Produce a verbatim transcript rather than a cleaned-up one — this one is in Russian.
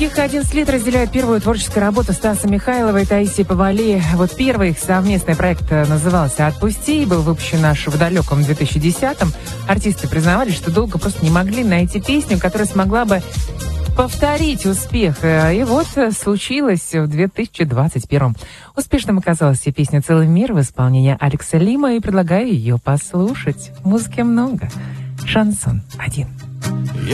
Их одиннадцать лет разделяют первую творческую работу Стаса Михайлова и Таисии Повалий. Вот первый их совместный проект назывался «Отпусти» и был выпущен аж в далеком две тысячи десятом. Артисты признавались, что долго просто не могли найти песню, которая смогла бы повторить успех. И вот случилось в две тысячи двадцать первом. Успешным оказалась и песня «Целый мир» в исполнении Алекса Лима, и предлагаю ее послушать. Музыки много. Шансон один.